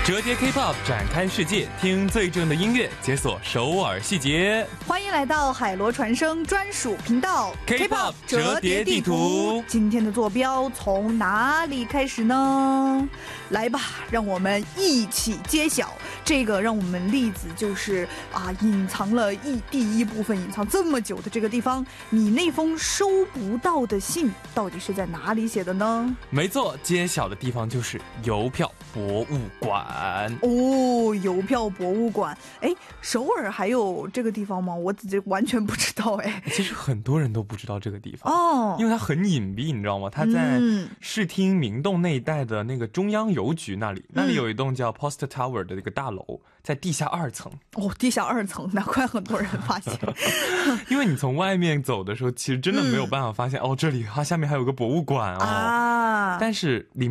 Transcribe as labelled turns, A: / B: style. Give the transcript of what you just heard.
A: 折叠 K-pop 展开世界，听最正的音乐，解锁首尔细节。
B: 欢迎来到海螺传声专属频道
A: K-pop 折叠地图。
B: 今天的坐标从哪里开始呢？来吧，让我们一起揭晓。这个让我们栗子就是隐藏了第一部分隐藏这么久的这个地方，你那封收不到的信到底是在哪里写的呢？
A: 没错，揭晓的地方就是邮票博物馆。
B: 哦，邮票博物馆。哎，首尔还有这个地方吗？我完全不知道哎。
A: 其实很多人都不知道这个地方
B: 哦，
A: 因为它很隐蔽，你知道吗？它在视听明洞那一带的那个中央邮局那里，那里有一栋叫 Post Tower 的一个大楼，在地下2层。
B: 哦，地下2层，难怪很多人发现。
A: 因为你从外面走的时候，其实真的没有办法发现，这里它下面还有个博物馆哦。
B: 啊，
A: 但是里